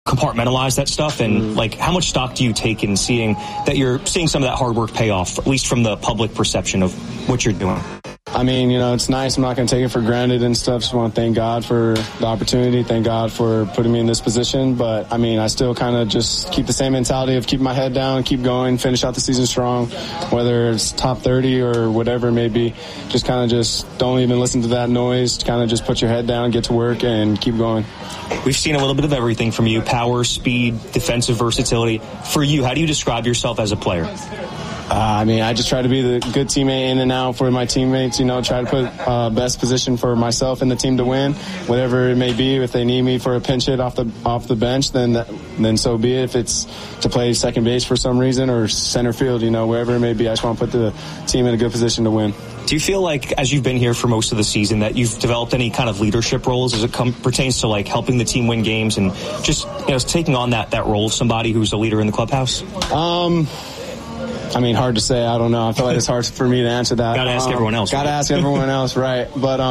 compartmentalize that stuff? And like, how much stock do you take in seeing that you're seeing some of that hard work pay off, at least from the public perception of what you're doing? I mean, it's nice. I'm not going to take it for granted and stuff. Just want to thank God for the opportunity. Thank God for putting me in this position. But, I mean, I still kind of just keep the same mentality of keeping my head down, keep going, finish out the season strong, whether it's top 30 or whatever it may be. Just kind of just don't even listen to that noise. Kind of just put your head down, get to work, and keep going. We've seen a little bit of everything from you: power, speed, defensive versatility. For you, how do you describe yourself as a player? I mean, I just try to be the good teammate in and out for my teammates, try to put best position for myself and the team to win, whatever it may be. If they need me for a pinch hit off the bench, then so be it. If it's to play second base for some reason or center field, wherever it may be, I just want to put the team in a good position to win. Do you feel like, as you've been here for most of the season, that you've developed any kind of leadership roles as it pertains to like helping the team win games and just taking on that role of somebody who's a leader in the clubhouse? I mean, hard to say. I don't know. I feel like it's hard for me to answer that. Gotta ask everyone else. Gotta ask everyone else, right? But,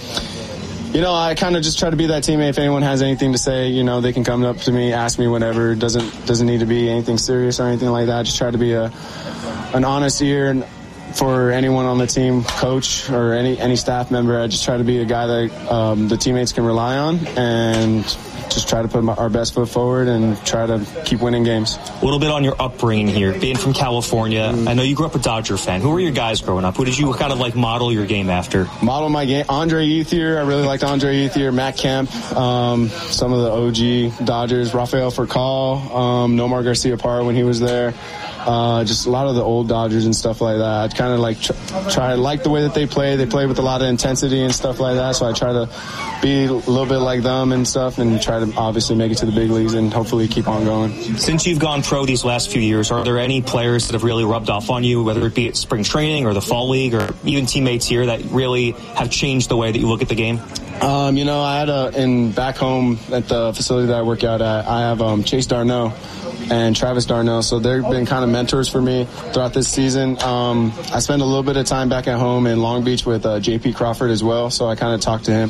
I kind of just try to be that teammate. If anyone has anything to say, they can come up to me, ask me whenever. It doesn't need to be anything serious or anything like that. I just try to be an honest ear for anyone on the team, coach or any staff member. I just try to be a guy that the teammates can rely on and just try to put our best foot forward and try to keep winning games. A little bit on your upbringing here, being from California. I know you grew up a Dodger fan. Who were your guys growing up? Who did you kind of like model your game after? Model my game? Andre Ethier. I really liked Andre Ethier. Matt Kemp. Some of the OG Dodgers. Rafael Furcal. Nomar Garcia-Parra when he was there. Just a lot of the old Dodgers and stuff like that. I kind of like the way that they play. They play with a lot of intensity and stuff like that. So I try to be a little bit like them and stuff and try to obviously make it to the big leagues and hopefully keep on going. Since you've gone pro these last few years, are there any players that have really rubbed off on you, whether it be at spring training or the fall league or even teammates here that really have changed the way that you look at the game? I had back home at the facility that I work out at, I have Chase Darno and Travis Darno, so they've been kind of mentors for me throughout this season. I spent a little bit of time back at home in Long Beach with JP Crawford as well, so I kind of talked to him,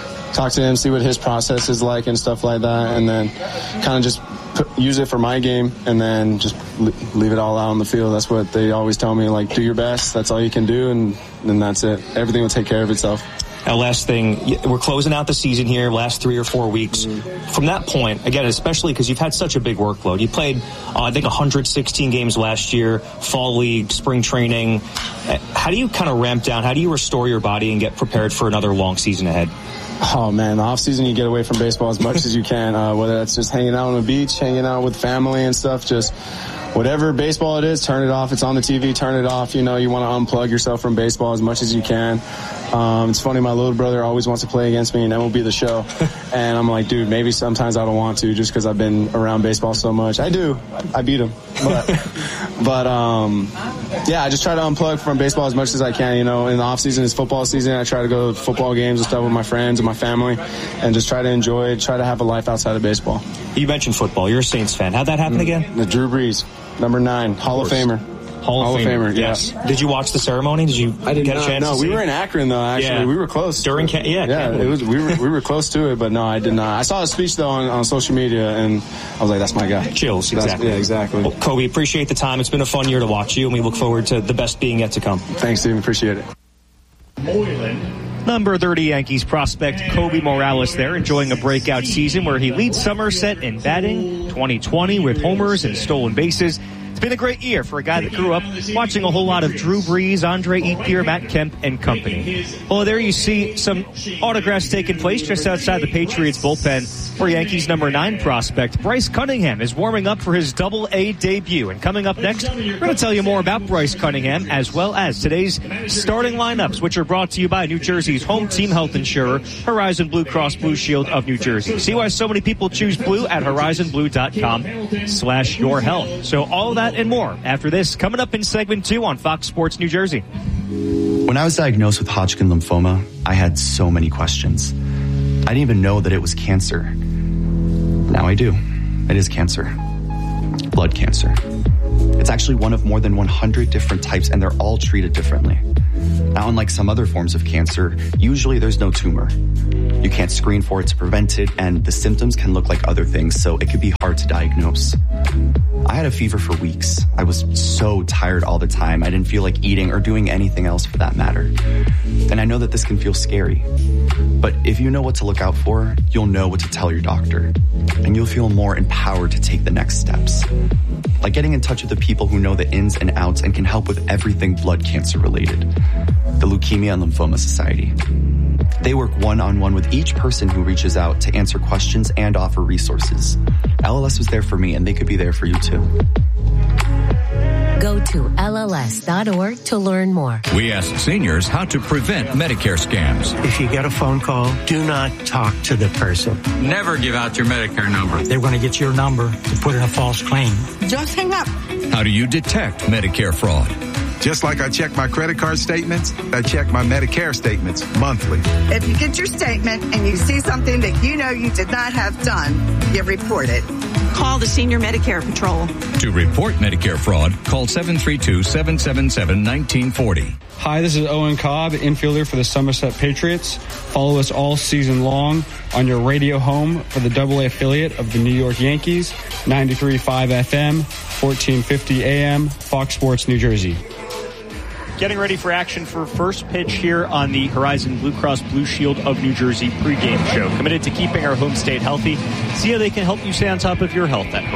see what his process is like and stuff like that, and then kind of just use it for my game and then just leave it all out on the field. That's what they always tell me, like, do your best, that's all you can do, and then that's it. Everything will take care of itself. Now, last thing, we're closing out the season here, last 3 or 4 weeks. From that point, again, especially because you've had such a big workload. You played, I think, 116 games last year, fall league, spring training. How do you kind of ramp down? How do you restore your body and get prepared for another long season ahead? Oh, man, the off-season, you get away from baseball as much as you can, whether that's just hanging out on the beach, hanging out with family and stuff, just whatever baseball it is, turn it off. It's on the TV, turn it off. You want to unplug yourself from baseball as much as you can. It's funny, my little brother always wants to play against me in MLB The Show. And I'm like, dude, maybe sometimes I don't want to just because I've been around baseball so much. I do. I beat him. But I just try to unplug from baseball as much as I can. In the off season is football season. I try to go to football games and stuff with my friends and my family and just try to enjoy it, try to have a life outside of baseball. You mentioned football. You're a Saints fan. How'd that happen again? The Drew Brees, number 9, Hall of Famer. Hall of Famer, yes. Did you watch the ceremony? Did you get a chance to see? No, we were in Akron, though, actually. Yeah. We were close. During we were close to it, but no, I did not. I saw his speech, though, on social media, and I was like, that's my guy. Chills, exactly. Yeah, exactly. Well, Kobe, appreciate the time. It's been a fun year to watch you, and we look forward to the best being yet to come. Thanks, Stephen. Appreciate it. Number 30 Yankees prospect Kobe Morales there, enjoying a breakout season where he leads Somerset in batting 2020 with homers and stolen bases. It's been a great year for a guy that grew up watching a whole lot of Drew Brees, Andre Ethier, Matt Kemp, and company. Well, there you see some autographs taking place just outside the Patriots bullpen for Yankees number 9 prospect. Bryce Cunningham is warming up for his Double-A debut. And coming up next, we're going to tell you more about Bryce Cunningham as well as today's starting lineups, which are brought to you by New Jersey's home team health insurer, Horizon Blue Cross Blue Shield of New Jersey. See why so many people choose blue at horizonblue.com/yourhealth. So all that and more after this, coming up in segment 2 on Fox Sports New Jersey. When I was diagnosed with Hodgkin lymphoma, I had so many questions. I didn't even know that it was cancer. Now I do. It is cancer. Blood cancer. It's actually one of more than 100 different types, and they're all treated differently. Now, unlike some other forms of cancer, usually there's no tumor. You can't screen for it to prevent it, and the symptoms can look like other things, so it could be hard to diagnose. I had a fever for weeks. I was so tired all the time. I didn't feel like eating or doing anything else for that matter. And I know that this can feel scary. But if you know what to look out for, you'll know what to tell your doctor. And you'll feel more empowered to take the next steps. Like getting in touch with the people who know the ins and outs and can help with everything blood cancer related. The Leukemia and Lymphoma Society. They work one-on-one with each person who reaches out to answer questions and offer resources. LLS was there for me, and they could be there for you too. Go to LLS.org to learn more. We ask seniors how to prevent Medicare scams. If you get a phone call, do not talk to the person. Never give out your Medicare number. They're going to get your number to put in a false claim. Just hang up. How do you detect Medicare fraud? Just like I check my credit card statements, I check my Medicare statements monthly. If you get your statement and you see something that you know you did not have done, you report it. Call the Senior Medicare Patrol. To report Medicare fraud, call 732-777-1940. Hi, this is Owen Cobb, infielder for the Somerset Patriots. Follow us all season long on your radio home for the AA affiliate of the New York Yankees, 93.5 FM, 1450 AM, Fox Sports, New Jersey. Getting ready for action for first pitch here on the Horizon Blue Cross Blue Shield of New Jersey pregame show. Committed to keeping our home state healthy. See how they can help you stay on top of your health at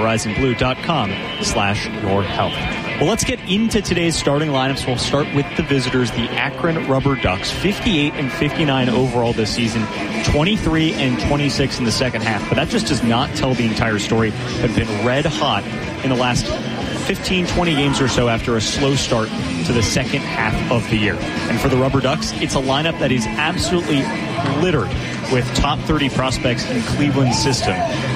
horizonblue.com/yourhealth. Well, let's get into today's starting lineups. We'll start with the visitors, the Akron Rubber Ducks. 58 and 59 overall this season, 23 and 26 in the second half. But that just does not tell the entire story. They've been red hot in the last 15, 20 games or so after a slow start to the second half of the year. And for the Rubber Ducks, it's a lineup that is absolutely littered with top 30 prospects in Cleveland's system.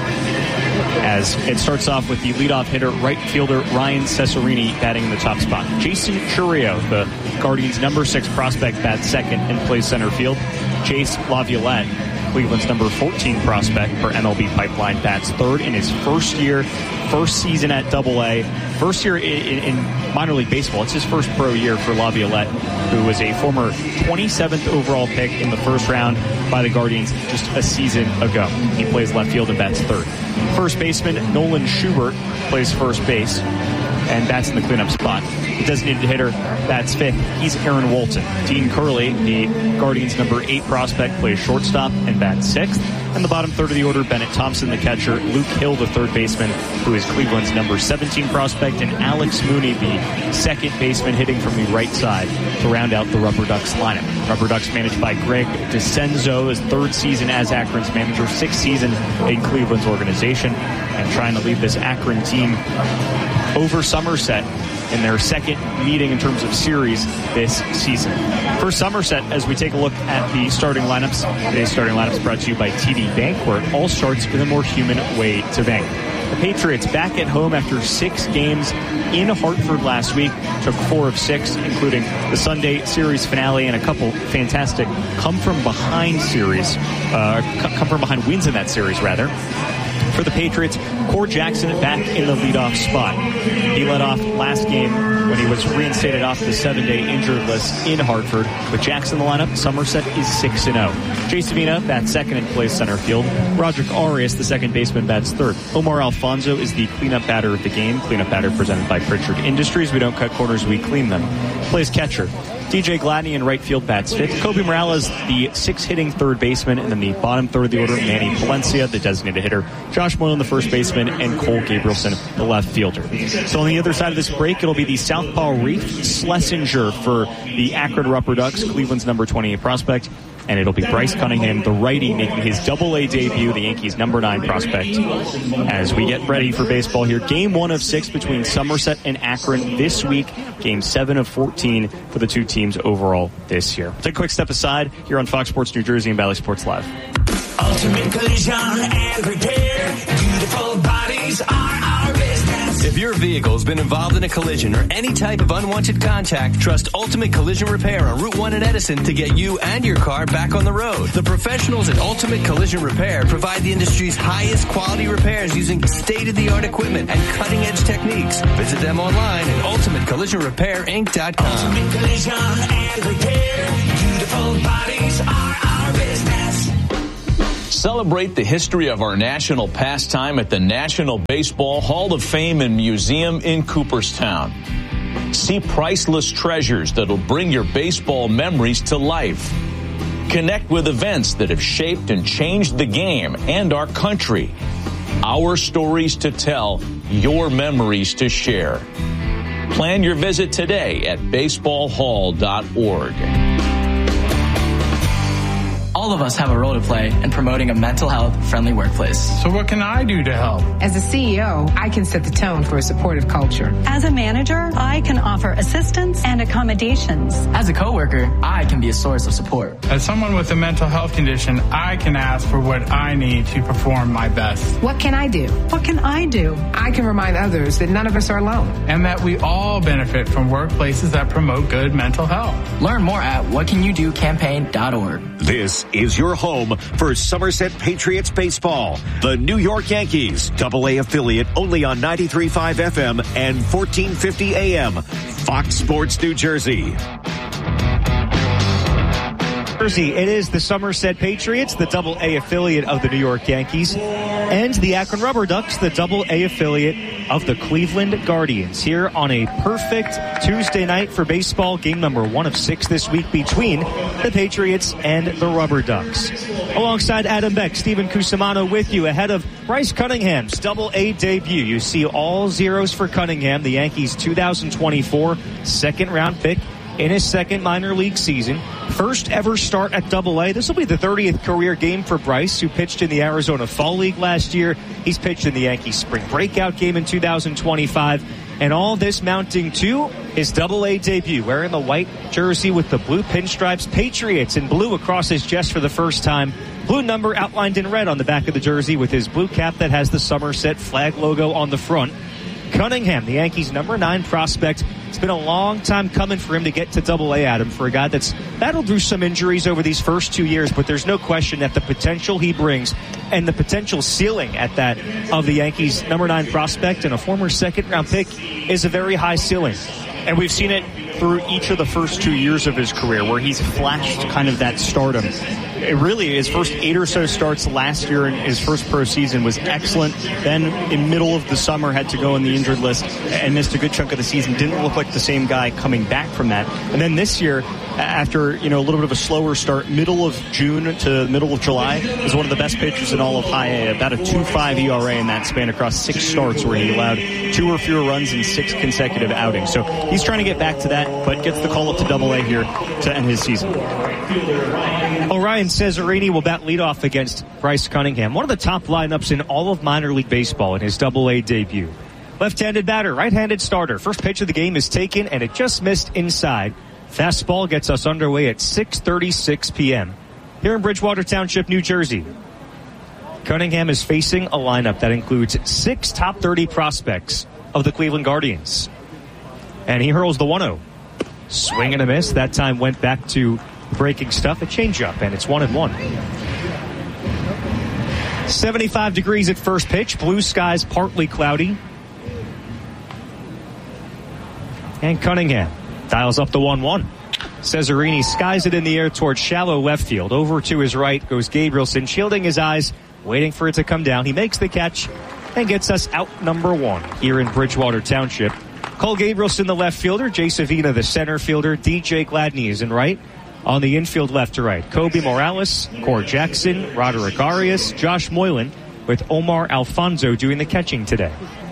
As it starts off with the leadoff hitter, right fielder Ryan Cesarini batting in the top spot. Jason Chourio, the Guardians' number 6 prospect, bats second and plays center field. Jace Laviolette, Cleveland's number 14 prospect for MLB Pipeline, bats third in his first season at AA, first year in minor league baseball. It's his first pro year for Laviolette, who was a former 27th overall pick in the first round by the Guardians just a season ago. He plays left field and bats third. First baseman Nolan Schubert plays first base and bats in the cleanup spot. The designated hitter bats fifth. He's Aaron Walton. Dean Curley, the Guardians' number 8 prospect, plays shortstop and bats sixth. And the bottom third of the order, Bennett Thompson, the catcher, Luke Hill, the third baseman, who is Cleveland's number 17 prospect, and Alex Mooney, the second baseman, hitting from the right side to round out the Rubber Ducks lineup. Rubber Ducks managed by Greg DeCenzo, his third season as Akron's manager, 6th season in Cleveland's organization, and trying to lead this Akron team over Somerset in their second meeting in terms of series this season. For Somerset, as we take a look at the starting lineups, today's starting lineups brought to you by TD Bank, where it all starts with a more human way to bank. The Patriots back at home after 6 games in Hartford last week, took 4 of 6, including the Sunday series finale and a couple fantastic come-from-behind wins in that series, rather. For the Patriots, Core Jackson back in the leadoff spot. He led off last game when he was reinstated off the 7-day injured list in Hartford. With Jackson in the lineup, Somerset is 6-0. Jay Savina bats second and plays center field. Roderick Arias, the second baseman, bats third. Omar Alfonso is the cleanup batter of the game. Cleanup batter presented by Pritchard Industries. We don't cut corners, we clean them. Plays catcher. DJ Gladney in right field bats fifth. Kobe Morales, the 6-hitting third baseman, and then the bottom third of the order, Manny Palencia, the designated hitter, Josh Moylan, the first baseman, and Cole Gabrielson, the left fielder. So on the other side of this break, it'll be the southpaw Reef Schlesinger for the Akron Rubber Ducks, Cleveland's number 28 prospect. And it'll be Bryce Cunningham, the righty, making his AA debut, the Yankees' number 9 prospect. As we get ready for baseball here, Game 1 of 6 between Somerset and Akron this week. Game 7 of 14 for the two teams overall this year. Take a quick step aside here on Fox Sports New Jersey and Valley Sports Live. Ultimate Collision and Repair. Beautiful bodies are our business. If your vehicle's been involved in a collision or any type of unwanted contact, trust Ultimate Collision Repair on Route 1 in Edison to get you and your car back on the road. The professionals at Ultimate Collision Repair provide the industry's highest quality repairs using state-of-the-art equipment and cutting-edge techniques. Visit them online at ultimatecollisionrepair.com. Ultimate Collision and Repair. Beautiful bodies are our business. Celebrate the history of our national pastime at the National Baseball Hall of Fame and Museum in Cooperstown. See priceless treasures that'll bring your baseball memories to life. Connect with events that have shaped and changed the game and our country. Our stories to tell, your memories to share. Plan your visit today at baseballhall.org. All of us have a role to play in promoting a mental health friendly workplace. So what can I do to help? As a CEO, I can set the tone for a supportive culture. As a manager, I can offer assistance and accommodations. As a coworker, I can be a source of support. As someone with a mental health condition, I can ask for what I need to perform my best. What can I do? What can I do? I can remind others that none of us are alone. And that we all benefit from workplaces that promote good mental health. Learn more at whatcanyoudocampaign.org. This is your home for Somerset Patriots baseball. The New York Yankees, AA affiliate, only on 93.5 FM and 1450 AM. Fox Sports New Jersey. It is the Somerset Patriots, the AA affiliate of the New York Yankees, and the Akron Rubber Ducks, the AA affiliate of the Cleveland Guardians. Here on a perfect Tuesday night for baseball, game number 1 of 6 this week between the Patriots and the Rubber Ducks. Alongside Adam Beck, Stephen Cusimano with you ahead of Bryce Cunningham's AA debut. You see all zeros for Cunningham, the Yankees' 2024 second-round pick in his second minor league season. First ever start at AA. This will be the 30th career game for Bryce, who pitched in the Arizona Fall League last year. He's pitched in the Yankees Spring Breakout game in 2025. And all this mounting to his AA debut, wearing the white jersey with the blue pinstripes, Patriots in blue across his chest for the first time. Blue number outlined in red on the back of the jersey with his blue cap that has the Somerset flag logo on the front. Cunningham, the Yankees' number 9 prospect. It's been a long time coming for him to get to AA, Adam, for a guy that's battled through some injuries over these first 2 years, but there's no question that the potential he brings and the potential ceiling at that of the Yankees' number 9 prospect and a former second-round pick is a very high ceiling. And we've seen it through each of the first 2 years of his career where he's flashed kind of that stardom. It really, his first 8 or so starts last year in his first pro season was excellent. Then in middle of the summer had to go on the injured list and missed a good chunk of the season. Didn't look like the same guy coming back from that. And then this year, after a little bit of a slower start, middle of June to middle of July, is one of the best pitchers in all of high A. About a 2.5 ERA in that span across 6 starts where he allowed 2 or fewer runs in 6 consecutive outings. So he's trying to get back to that, but gets the call up to AA here to end his season. Orion Cesarini will bat leadoff against Bryce Cunningham, one of the top lineups in all of minor league baseball in his AA debut. Left-handed batter, right-handed starter. First pitch of the game is taken, and it just missed inside. Fastball gets us underway at 6:36 p.m. here in Bridgewater Township, New Jersey. Cunningham is facing a lineup that includes 6 top 30 prospects of the Cleveland Guardians. And he hurls the 1-0. Swing and a miss. That time went back to breaking stuff, a changeup, and it's 1-1. 75 degrees at first pitch. Blue skies partly cloudy. And Cunningham dials up the 1-1. Cesarini skies it in the air towards shallow left field. Over to his right goes Gabrielson, shielding his eyes, waiting for it to come down. He makes the catch and gets us out number 1 here in Bridgewater Township. Cole Gabrielson, the left fielder. Jay Savina, the center fielder. DJ Gladney is in right. On the infield, left to right, Kobe Morales, Core Jackson, Roderick Arias, Josh Moylan, with Omar Alfonso doing the catching today.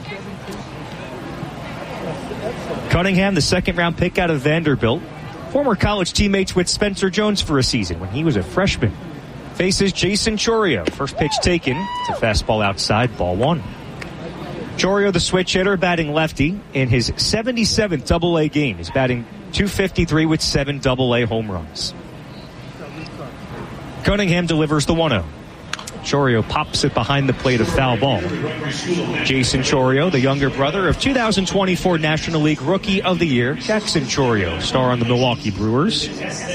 Cunningham, the second-round pick out of Vanderbilt. Former college teammates with Spencer Jones for a season when he was a freshman. Faces Jason Chorio. First pitch taken. It's a fastball outside, ball 1. Chorio, the switch hitter, batting lefty in his 77th AA game. He's batting .253 with 7 AA home runs. Cunningham delivers the 1-0. Chorio pops it behind the plate of foul ball. Jason Chorio, the younger brother of 2024 National League Rookie of the Year, Jackson Chorio, star on the Milwaukee Brewers.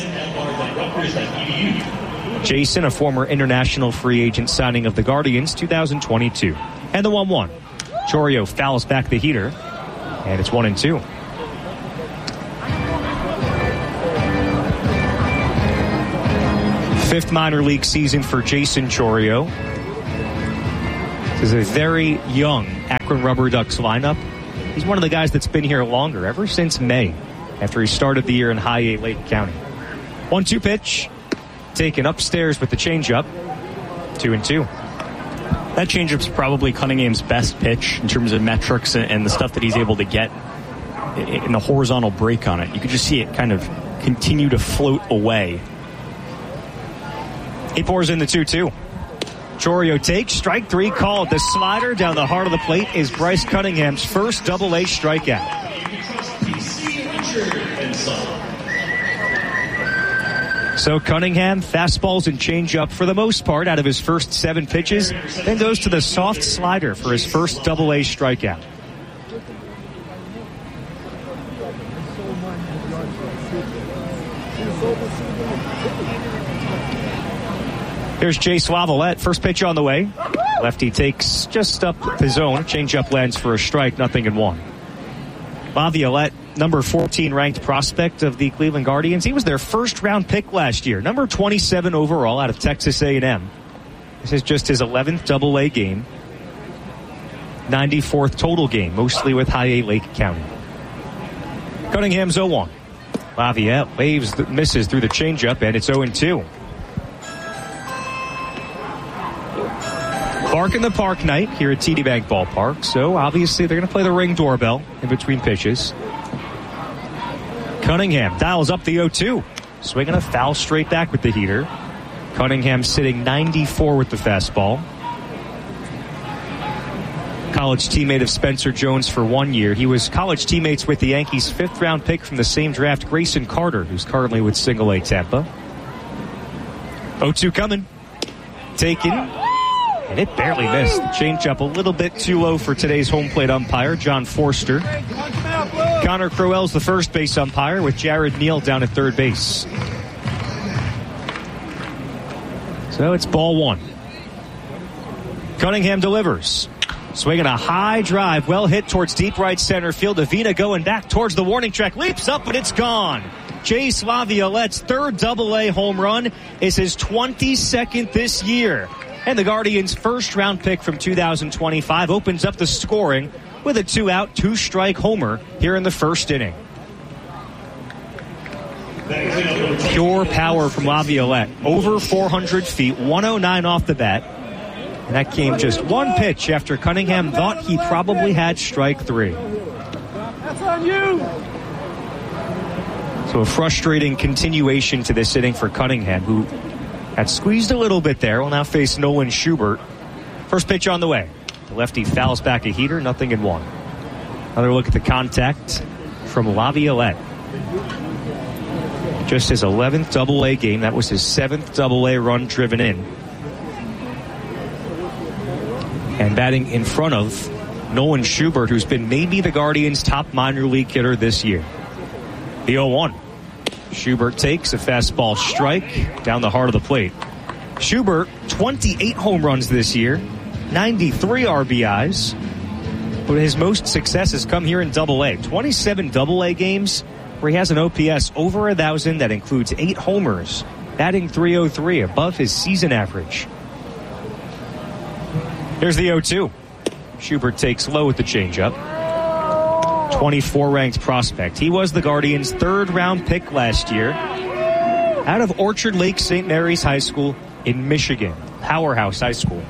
Jason, a former international free agent signing of the Guardians, 2022. And the 1-1. Chorio fouls back the heater, and it's 1-2. Fifth minor league season for Jason Chourio. This is a very young Akron Rubber Ducks lineup. He's one of the guys that's been here longer, ever since May, after he started the year in High A Lake County. 1-2 pitch, taken upstairs with the changeup. 2-2. That changeup's probably Cunningham's best pitch in terms of metrics and the stuff that he's able to get in the horizontal break on it. You could just see it kind of continue to float away. He pours in the 2-2. Chourio takes, strike three called. The slider down the heart of the plate is Bryce Cunningham's first Double-A strikeout. So Cunningham, fastballs and changeup for the most part out of his first 7 pitches, then goes to the soft slider for his first Double-A strikeout. Here's Jace Laviolette. First pitch on the way. Lefty takes just up his own. Changeup lands for a strike, 0-1. Laviolette, number 14 ranked prospect of the Cleveland Guardians. He was their first round pick last year. Number 27 overall out of Texas A&M. This is just his 11th Double-A game. 94th total game, mostly with High A Lake County. Cunningham's 0-1. Laviolette misses through the changeup, and it's 0-2. Bark in the Park night here at TD Bank Ballpark. So obviously they're going to play the Ring doorbell in between pitches. Cunningham dials up the 0-2. Swinging a foul straight back with the heater. Cunningham sitting 94 with the fastball. College teammate of Spencer Jones for 1 year. He was college teammates with the Yankees' 5th round pick from the same draft, Grayson Carter, who's currently with Single A Tampa. 0-2 coming. Taken. And it barely missed. The changeup a little bit too low for today's home plate umpire, John Forster. Connor Crowell's the first base umpire with Jared Neal down at third base. So it's ball 1. Cunningham delivers. Swinging a high drive, well hit towards deep right center field. Avina going back towards the warning track. Leaps up, and it's gone. Jace Laviolette's third Double-A home run is his 22nd this year. And the Guardians' first-round pick from 2025 opens up the scoring with a 2-out, 2-strike homer here in the first inning. Pure power from Laviolette. Over 400 feet, 109 off the bat. And that came just one pitch after Cunningham thought he probably had strike 3. That's on you! So a frustrating continuation to this inning for Cunningham, who had squeezed a little bit there. Will now face Nolan Schubert. First pitch on the way. The lefty fouls back a heater, 0-1. Another look at the contact from Laviolette. Just his 11th Double-A game. That was his 7th Double-A run driven in. And batting in front of Nolan Schubert, who's been maybe the Guardians' top minor league hitter this year. The 0-1. Schubert takes a fastball strike down the heart of the plate. Schubert, 28 home runs this year, 93 RBIs, but his most success has come here in Double-A. 27 Double-A games where he has an OPS over 1,000 that includes 8 homers, batting .303 above his season average. Here's the 0-2. Schubert takes low with the changeup. 24 ranked prospect. He was the Guardians' 3rd round pick last year out of Orchard Lake St. Mary's High School in Michigan. Powerhouse High School.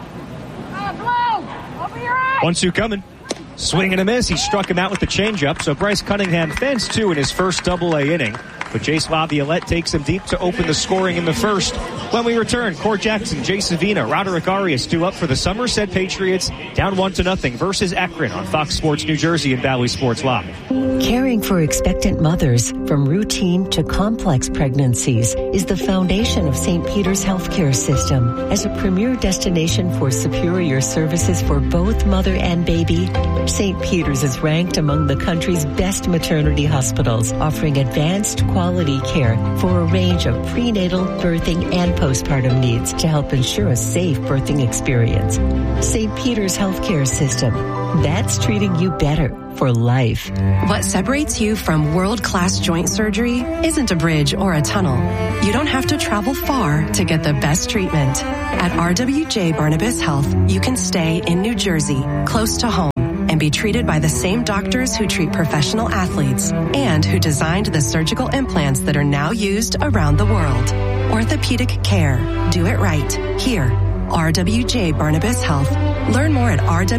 1-2 coming. Swing and a miss. He struck him out with the changeup. So Bryce Cunningham fans 2 in his first Double-A inning. But Jace Laviolette takes him deep to open the scoring in the first. When we return, Cord Jackson, Jace Avina, Roderick Arias due up for the Somerset Patriots, down 1-0 versus Akron on Fox Sports New Jersey and Valley Sports Live. Caring for expectant mothers from routine to complex pregnancies is the foundation of St. Peter's Healthcare System. As a premier destination for superior services for both mother and baby, St. Peter's is ranked among the country's best maternity hospitals, offering advanced quality care for a range of prenatal, birthing, and postpartum needs to help ensure a safe birthing experience. St. Peter's Healthcare System. That's treating you better for life. What separates you from world-class joint surgery isn't a bridge or a tunnel. You don't have to travel far to get the best treatment. At RWJ Barnabas Health, you can stay in New Jersey, close to home, and be treated by the same doctors who treat professional athletes and who designed the surgical implants that are now used around the world. Orthopedic care. Do it right. Here. RWJ Barnabas Health. Learn more at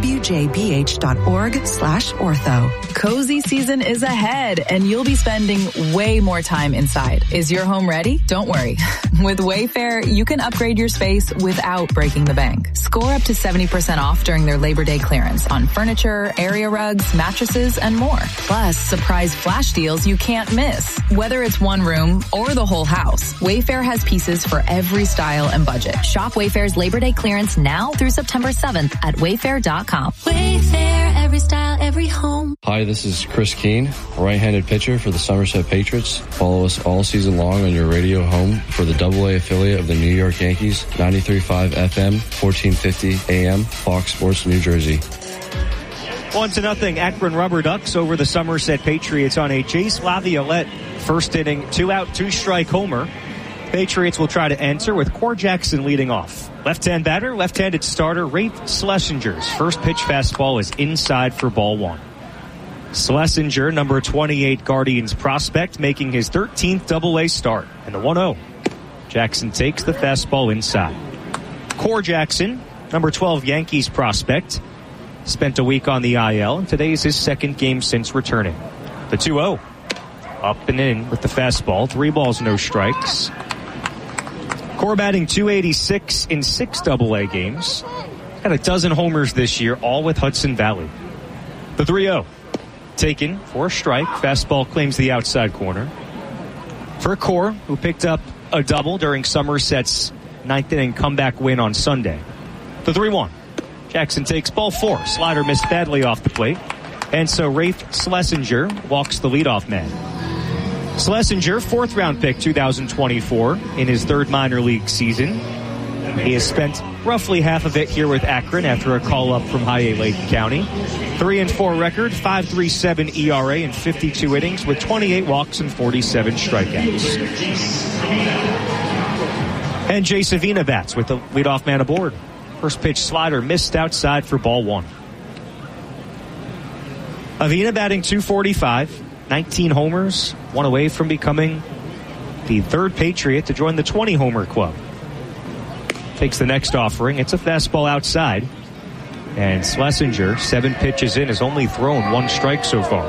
rwjbh.org/ortho. Cozy season is ahead, and you'll be spending way more time inside. Is your home ready? Don't worry. With Wayfair, you can upgrade your space without breaking the bank. Score up to 70% off during their Labor Day clearance on furniture, area rugs, mattresses, and more. Plus, surprise flash deals you can't miss. Whether it's one room or the whole house, Wayfair has pieces for every style and budget. Shop Wayfair's Labor Day clearance now through September 7th at wayfair.com. Wayfair, every style, every home. Hi, this is Chris Keene, right-handed pitcher for the Somerset Patriots. Follow us all season long on your radio home for the AA affiliate of the New York Yankees, 93.5 FM, 1450 AM, Fox Sports New Jersey. 1-0 Akron Rubber Ducks over the Somerset Patriots on a Jace Laviolette first inning, 2-out, 2-strike homer. Patriots will try to enter with Core Jackson leading off. Left-hand batter, left-handed starter, Rafe Schlesinger's first pitch fastball is inside for ball one. Schlesinger, number 28 Guardians prospect, making his 13th AA start. And the 1-0. Jackson takes the fastball inside. Core Jackson, number 12 Yankees prospect, spent a week on the IL, and today is his second game since returning. The 2-0. Up and in with the fastball. 3 balls, no strikes. Core batting .286 in 6 AA games. Had a dozen homers this year, all with Hudson Valley. The 3-0. Taken for a strike. Fastball claims the outside corner. For Core, who picked up a double during Somerset's 9th inning comeback win on Sunday. The 3-1. Jackson takes ball 4. Slider missed badly off the plate. And so Rafe Schlesinger walks the leadoff man. Schlesinger, 4th round pick 2024 in his 3rd minor league season. He has spent roughly half of it here with Akron after a call up from High A Lake County. 3-4 record, 5.37 ERA in 52 innings with 28 walks and 47 strikeouts. And Jay Savina bats with the leadoff man aboard. First pitch slider missed outside for ball 1. Avina batting .245. 19 homers, one away from becoming the 3rd Patriot to join the 20-homer club. Takes the next offering. It's a fastball outside. And Schlesinger, 7 pitches in, has only thrown 1 strike so far.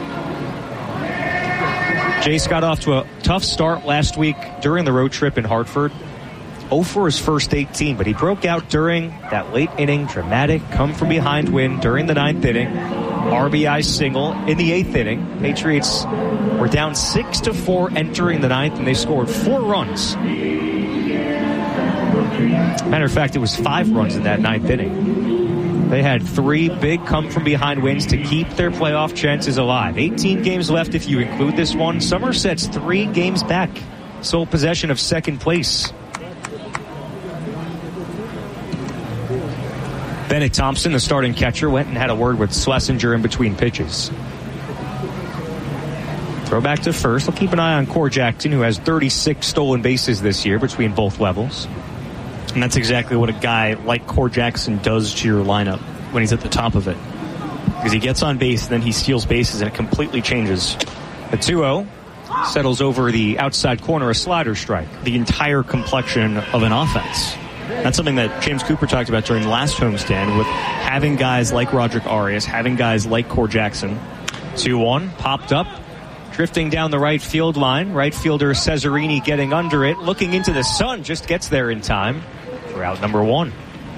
Jace got off to a tough start last week during the road trip in Hartford. 0 for his first 18, but he broke out during that late inning, dramatic come-from-behind win during the 9th inning. RBI single in the 8th inning. Patriots were down 6-4 entering the 9th, and they scored 4 runs. Matter of fact, it was 5 runs in that 9th inning. They had 3 big come-from-behind wins to keep their playoff chances alive. 18 games left if you include this one. Somerset's 3 games back. Sole possession of 2nd place. Bennett Thompson, the starting catcher, went and had a word with Schlesinger in between pitches. Throw back to first. We'll keep an eye on Core Jackson, who has 36 stolen bases this year between both levels. And that's exactly what a guy like Core Jackson does to your lineup when he's at the top of it. Because he gets on base, and then he steals bases, and it completely changes. The 2-0 settles over the outside corner, a slider strike. The entire complexion of an offense. That's something that James Cooper talked about during the last homestand with having guys like Roderick Arias, having guys like Core Jackson. 2-1, popped up, drifting down the right field line. Right fielder Cesarini getting under it, looking into the sun, just gets there in time for out number 1.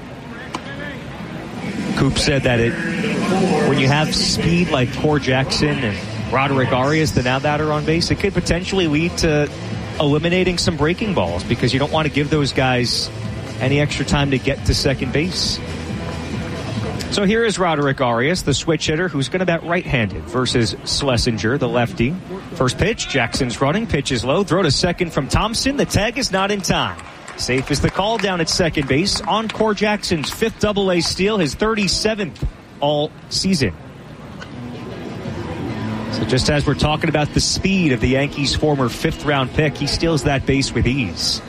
Coop said that when you have speed like Core Jackson and Roderick Arias, the now batter on base, it could potentially lead to eliminating some breaking balls because you don't want to give those guys any extra time to get to second base. So here is Roderick Arias, the switch hitter, who's going to bat right-handed versus Schlesinger, the lefty. First pitch, Jackson's running, pitch is low, throw to second from Thompson. The tag is not in time. Safe is the call down at second base on Core Jackson's 5th AA steal, his 37th all season. So just as we're talking about the speed of the Yankees' former 5th-round pick, he steals that base with ease.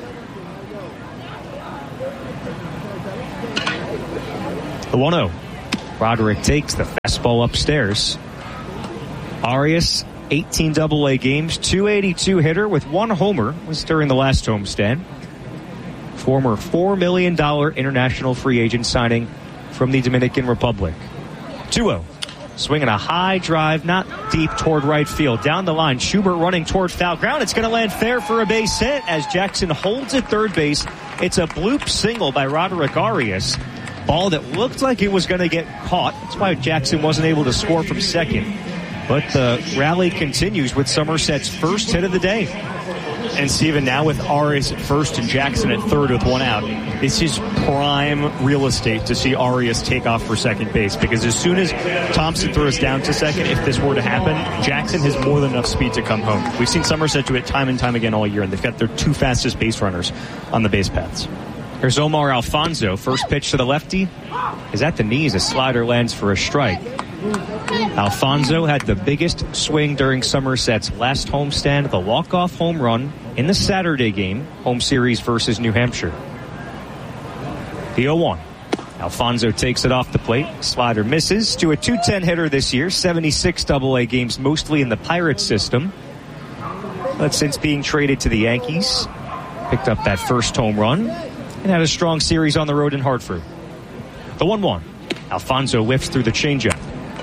The 1-0. Roderick takes the fastball upstairs. Arias, 18 AA games, 282 hitter with 1 homer, was during the last homestand. Former $4 million international free agent signing from the Dominican Republic. 2-0. Swinging a high drive, not deep, toward right field. Down the line, Schubert running toward foul ground. It's going to land fair for a base hit as Jackson holds at third base. It's a bloop single by Roderick Arias. Ball that looked like it was going to get caught. That's why Jackson wasn't able to score from second. But the rally continues with Somerset's first hit of the day. And Steven, now with Arias at first and Jackson at third with 1 out, this is prime real estate to see Arias take off for second base, because as soon as Thompson throws down to second, if this were to happen, Jackson has more than enough speed to come home. We've seen Somerset do it time and time again all year, and they've got their 2 fastest base runners on the base paths. Here's Omar Alfonso. First pitch to the lefty is at the knees. A slider lands for a strike. Alfonso had the biggest swing during Somerset's last homestand, the walk-off home run in the Saturday game, home series versus New Hampshire. The 0-1. Alfonso takes it off the plate. Slider misses to a .210 hitter this year, 76 AA games, mostly in the Pirates system. But since being traded to the Yankees, picked up that first home run and had a strong series on the road in Hartford. The 1-1. Alfonso lifts through the changeup.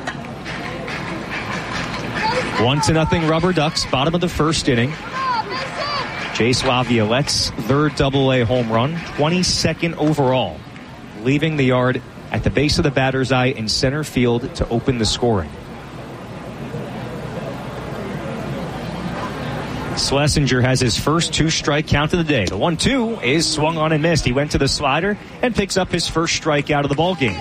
1-0 Rubber Ducks, bottom of the first inning. Jace Laviolette's third AA home run, 22nd overall, leaving the yard at the base of the batter's eye in center field to open the scoring. Schlesinger has his first 2-strike count of the day. The 1-2 is swung on and missed. He went to the slider and picks up his first strikeout of the ballgame.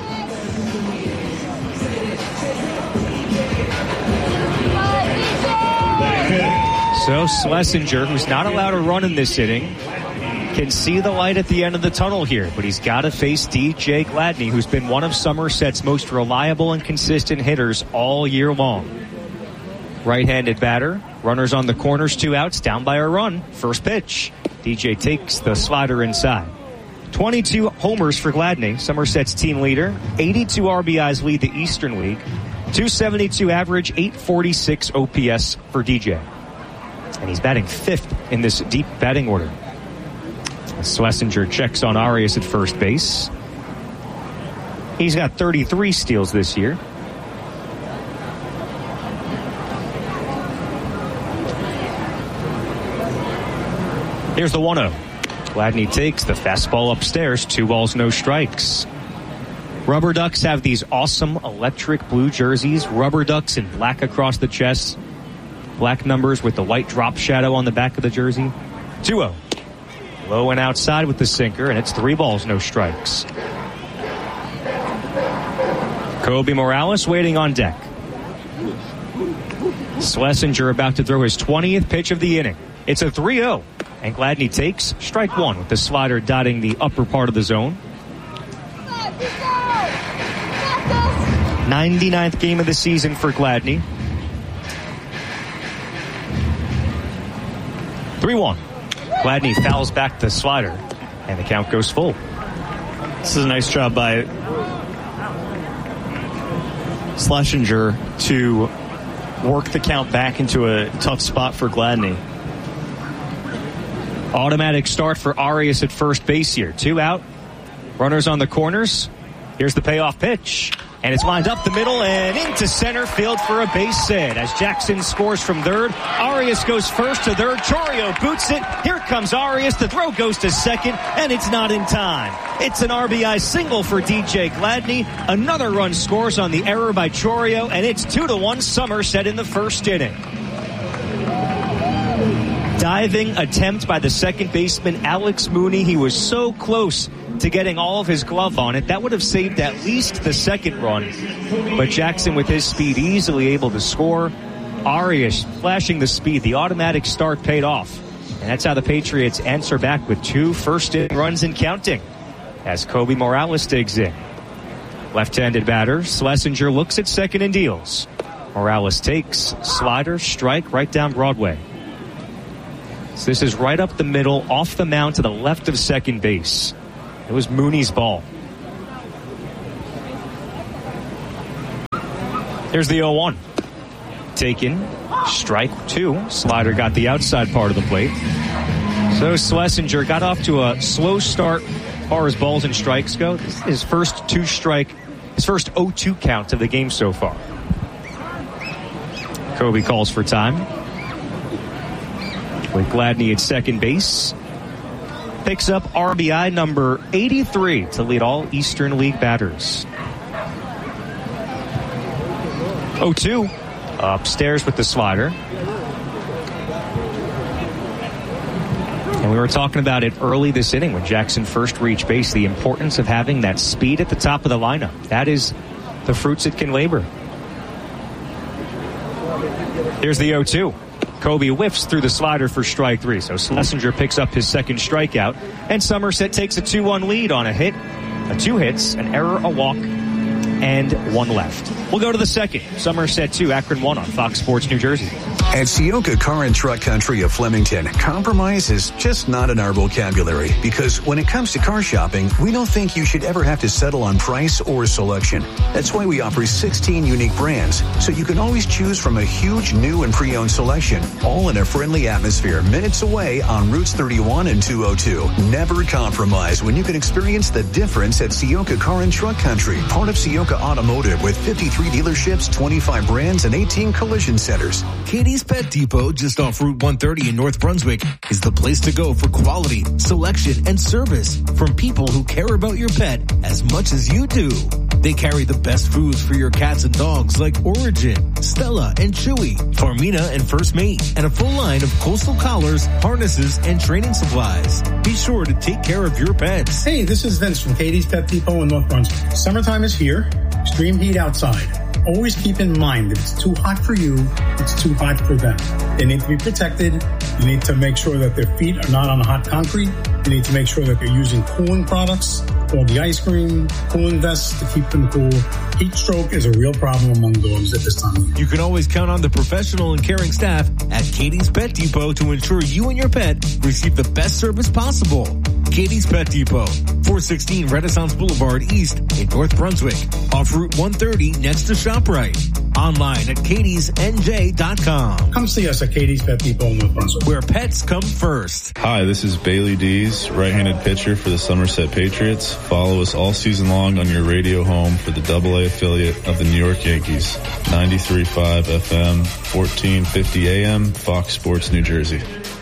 So Schlesinger, who's not allowed to run in this inning, can see the light at the end of the tunnel here, but he's got to face DJ Gladney, who's been one of Somerset's most reliable and consistent hitters all year long. Right-handed batter, runners on the corners, 2 outs, down by a run. First pitch, DJ takes the slider inside. 22 homers for Gladney, Somerset's team leader. 82 RBIs lead the Eastern League. 272 average, 846 OPS for DJ. And he's batting 5th in this deep batting order. Schlesinger checks on Arias at first base. He's got 33 steals this year. Here's the 1-0. Gladney takes the fastball upstairs. 2 balls, no strikes. Rubber Ducks have these awesome electric blue jerseys. Rubber Ducks in black across the chest. Black numbers with the white drop shadow on the back of the jersey. 2-0. Low and outside with the sinker, and it's 3 balls, no strikes. Kobe Morales waiting on deck. Schlesinger about to throw his 20th pitch of the inning. It's a 3-0, and Gladney takes strike 1 with the slider dotting the upper part of the zone. 99th game of the season for Gladney. 3-1. Gladney fouls back the slider, and the count goes full. This is a nice job by Schlesinger to work the count back into a tough spot for Gladney. Automatic start for Arias at first base here. 2 out. Runners on the corners. Here's the payoff pitch. And it's lined up the middle and into center field for a base hit. As Jackson scores from third, Arias goes first to third. Chourio boots it. Here comes Arias. The throw goes to second, and it's not in time. It's an RBI single for DJ Gladney. Another run scores on the error by Chourio, and it's 2-1 Somerset in the first inning. Diving attempt by the second baseman, Alex Mooney. He was so close to getting all of his glove on it. That would have saved at least the second run. But Jackson, with his speed, easily able to score. Arias flashing the speed. The automatic start paid off. And that's how the Patriots answer back with 2 first-inning runs and counting as Kobe Morales digs in. Left-handed batter, Schlesinger looks at second and deals. Morales takes, slider, strike, right down Broadway. So this is right up the middle, off the mound to the left of second base. It was Mooney's ball. Here's the 0-1. Taken, strike 2. Slider got the outside part of the plate. So Schlesinger got off to a slow start as far as balls and strikes go. This is his first 0-2 count of the game so far. Kobe calls for time. With Gladney at second base. Picks up RBI number 83 to lead all Eastern League batters. 0-2. Upstairs with the slider. And we were talking about it early this inning when Jackson first reached base, the importance of having that speed at the top of the lineup. That is the fruits it can labor. Here's the 0-2. Kobe whiffs through the slider for strike 3. So Schlesinger picks up his second strikeout. And Somerset takes a 2-1 lead on a hit, 2 hits, an error, a walk, and 1 left. We'll go to the second. Somerset 2, Akron 1 on Fox Sports New Jersey. At Sioka Car and Truck Country of Flemington, compromise is just not in our vocabulary because when it comes to car shopping, we don't think you should ever have to settle on price or selection. That's why we offer 16 unique brands, so you can always choose from a huge new and pre-owned selection, all in a friendly atmosphere minutes away on Routes 31 and 202. Never compromise when you can experience the difference at Sioka Car and Truck Country, part of Sioka Automotive with 53 dealerships, 25 brands, and 18 collision centers. Katie's Pet Depot, just off Route 130 in North Brunswick, is the place to go for quality, selection, and service from people who care about your pet as much as you do. They carry the best foods for your cats and dogs like Origin, Stella, and Chewy, Farmina, and First Mate, and a full line of coastal collars, harnesses, and training supplies. Be sure to take care of your pets. Hey, this is Vince from Katie's Pet Depot in North Brunswick. Summertime is here. Extreme heat outside. Always keep in mind if it's too hot for you, it's too hot for them. They need to be protected. You need to make sure that their feet are not on hot concrete. You need to make sure that they're using cooling products, or the ice cream, cooling vests to keep them cool. Heat stroke is a real problem among dogs at this time. You can always count on the professional and caring staff at Katie's Pet Depot to ensure you and your pet receive the best service possible. Katie's Pet Depot, 416 Renaissance Boulevard East in North Brunswick, off Route 130 next to ShopRite. Online at katiesnj.com. Come see us at Katie's Pet Depot in North Brunswick, where pets come first. Hi, this is Bailey Dees, right-handed pitcher for the Somerset Patriots. Follow us all season long on your radio home for the AA affiliate of the New York Yankees. 93.5 FM, 1450 AM, Fox Sports New Jersey.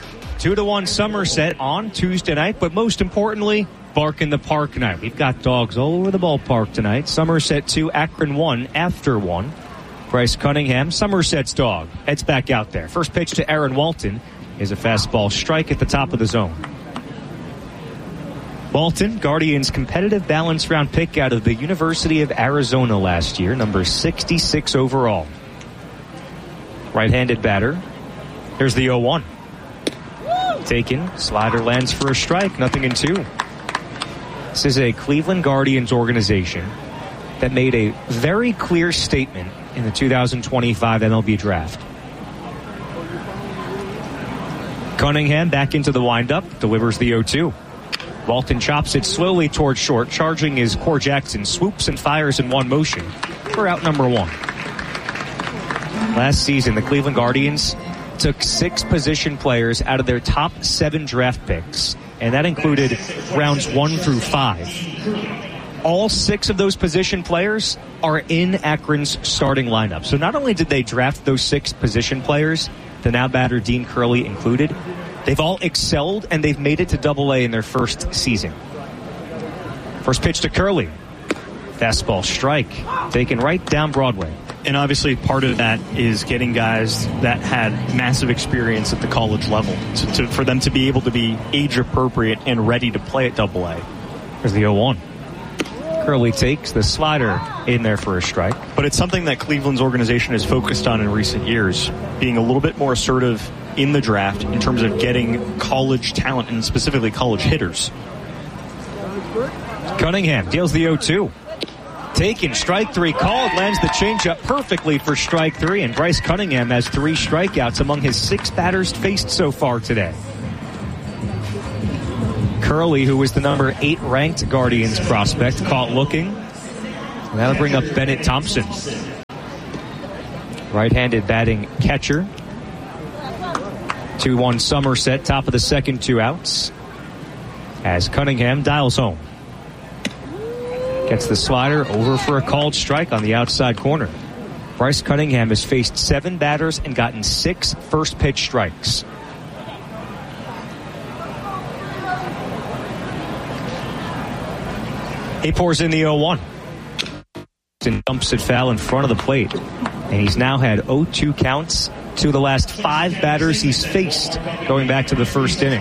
2-1 Somerset on Tuesday night, but most importantly, Bark in the Park night. We've got dogs all over the ballpark tonight. Somerset 2, Akron 1 after 1. Bryce Cunningham, Somerset's dog, heads back out there. First pitch to Aaron Walton is a fastball strike at the top of the zone. Walton, Guardians' competitive balance round pick out of the University of Arizona last year, number 66 overall. Right-handed batter. Here's the 0-1. Taken, slider lands for a strike, nothing in 2. This is a Cleveland Guardians organization that made a very clear statement in the 2025 MLB draft. Cunningham back into the windup, delivers the 0-2. Walton chops it slowly towards short, charging is Core Jackson, swoops and fires in one motion for out number 1. Last season, the Cleveland Guardians took 6 position players out of their top 7 draft picks, and that included rounds 1 through 5. All 6 of those position players are in Akron's starting lineup. So not only did they draft those 6 position players, the now batter Dean Curley included, they've all excelled and they've made it to AA in their first season. First pitch to Curley. Fastball strike, taken right down Broadway. And obviously part of that is getting guys that had massive experience at the college level for them to be able to be age appropriate and ready to play at AA. There's the 0-1. Curley takes the slider in there for a strike. But it's something that Cleveland's organization has focused on in recent years, being a little bit more assertive in the draft in terms of getting college talent and specifically college hitters. Cunningham deals the 0-2. Taken, strike three called, lands the changeup perfectly for strike three, and Bryce Cunningham has 3 strikeouts among his 6 batters faced so far today. Curley, who was the number 8 ranked Guardians prospect, caught looking. That'll bring up Bennett Thompson. Right-handed batting catcher. 2-1 Somerset, top of the second, 2 outs. As Cunningham dials home. Gets the slider over for a called strike on the outside corner. Bryce Cunningham has faced 7 batters and gotten 6 first pitch strikes. He pours in the 0-1. And dumps it foul in front of the plate. And he's now had 0-2 counts to the last 5 batters he's faced going back to the first inning.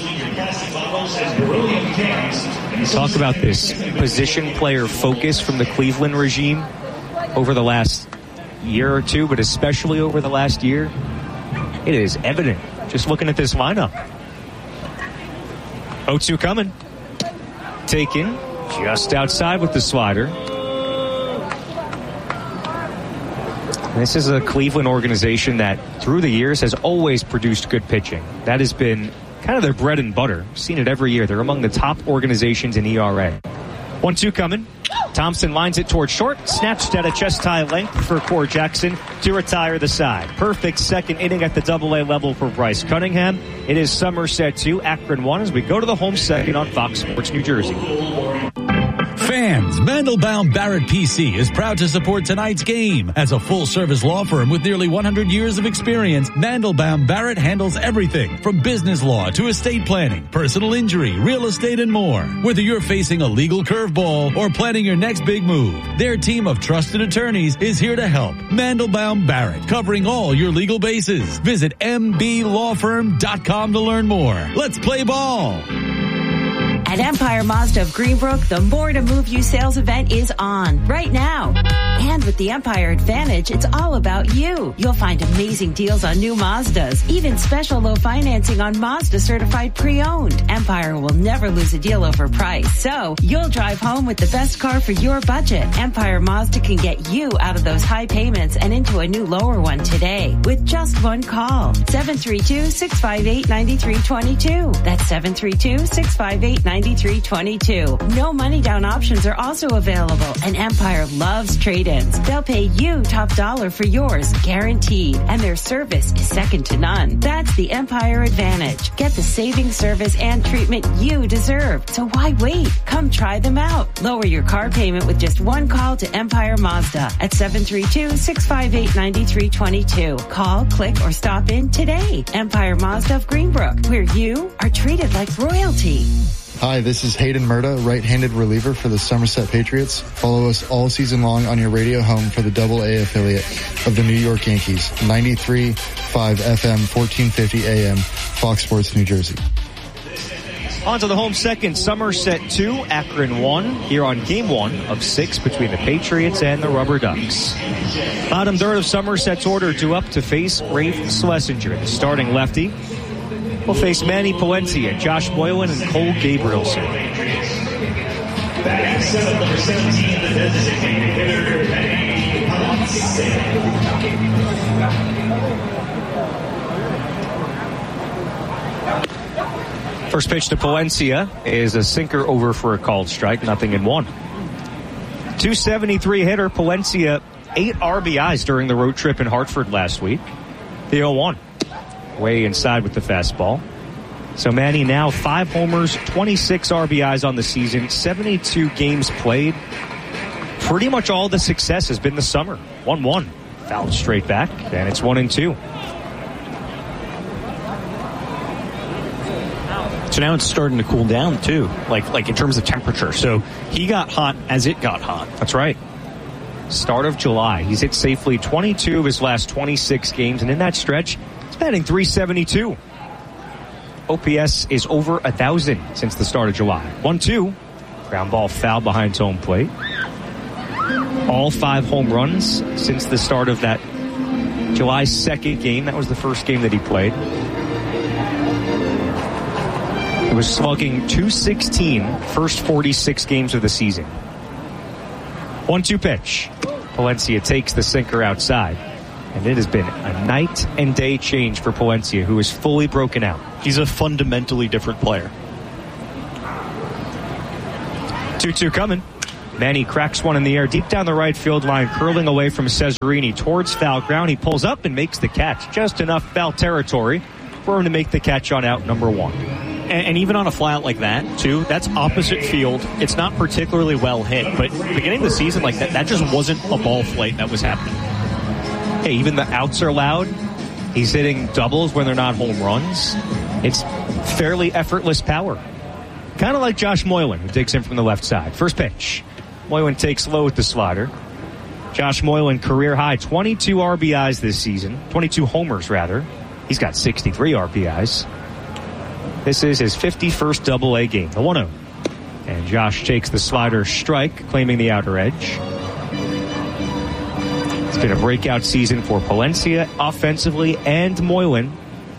Talk about this position player focus from the Cleveland regime over the last year or two, but especially over the last year. It is evident just looking at this lineup. 0-2 coming. Taken just outside with the slider. This is a Cleveland organization that through the years has always produced good pitching. That has been kind of their bread and butter. We've seen it every year. They're among the top organizations in ERA. 1-2 coming. Thompson lines it towards short. Snatched at a chest-high length for Core Jackson to retire the side. Perfect second inning at the Double-A level for Bryce Cunningham. It is Somerset 2, Akron 1 as we go to the home second on Fox Sports New Jersey. Fans, Mandelbaum Barrett PC is proud to support tonight's game. As a full-service law firm with nearly 100 years of experience, Mandelbaum Barrett handles everything from business law to estate planning, personal injury, real estate, and more. Whether you're facing a legal curveball or planning your next big move, their team of trusted attorneys is here to help. Mandelbaum Barrett, covering all your legal bases. Visit mblawfirm.com to learn more. Let's play ball. At Empire Mazda of Greenbrook, the More to Move You sales event is on right now. And with the Empire Advantage, it's all about you. You'll find amazing deals on new Mazdas, even special low financing on Mazda certified pre-owned. Empire will never lose a deal over price, so you'll drive home with the best car for your budget. Empire Mazda can get you out of those high payments and into a new lower one today with just one call. 732-658-9322. That's 732-658-9322. No money down options are also available, and Empire loves trade-ins. They'll pay you top dollar for yours, guaranteed, and their service is second to none. That's the Empire Advantage. Get the saving service and treatment you deserve. So why wait? Come try them out. Lower your car payment with just one call to Empire Mazda at 732-658-9322. Call, click, or stop in today. Empire Mazda of Greenbrook, where you are treated like royalty. Hi, this is Hayden Murda, right-handed reliever for the Somerset Patriots. Follow us all season long on your radio home for the Double-A affiliate of the New York Yankees. 93.5 FM, 1450 AM, Fox Sports New Jersey. On to the home second, Somerset 2, Akron 1, here on Game 1 of 6 between the Patriots and the Rubber Ducks. Bottom third of Somerset's order to up to face Rafe Schlesinger, the starting lefty. Will face Manny Palencia, Josh Boylan, and Cole Gabrielson. Batting seventh, number 17, the designated hitter, Manny Palencia. First pitch to Palencia is a sinker over for a called strike, 0-1. 273 hitter, Palencia, 8 RBIs during the road trip in Hartford last week. The 0-1. Way inside with the fastball. So Manny now 5 homers, 26 RBIs on the season, 72 games played. Pretty much all the success has been the summer. 1-1. Fouled straight back, and it's 1-2. So now it's starting to cool down too, like in terms of temperature. So he got hot as it got hot. That's right. Start of July. He's hit safely 22 of his last 26 games, and in that stretch, batting .372. OPS is over 1,000 since the start of July. 1-2. Ground ball foul behind home plate. All 5 home runs since the start of that July 2nd game. That was the first game that he played. He was slugging .216 first 46 games of the season. 1-2 pitch. Palencia takes the sinker outside. And it has been a night and day change for Palencia, who is fully broken out. He's a fundamentally different player. 2-2 coming. Manny cracks one in the air deep down the right field line, curling away from Cesarini towards foul ground. He pulls up and makes the catch. Just enough foul territory for him to make the catch on out number 1. And even on a flyout like that, too, that's opposite field. It's not particularly well hit, but beginning of the season like that just wasn't a ball flight that was happening. Hey, even the outs are loud. He's hitting doubles when they're not home runs. It's fairly effortless power. Kind of like Josh Moylan, who digs in from the left side. First pitch. Moylan takes low with the slider. Josh Moylan, career high, 22 RBIs this season. 22 homers, rather. He's got 63 RBIs. This is his 51st Double-A game, the 1-0. And Josh takes the slider strike, claiming the outer edge. It's been a breakout season for Palencia offensively and Moylan.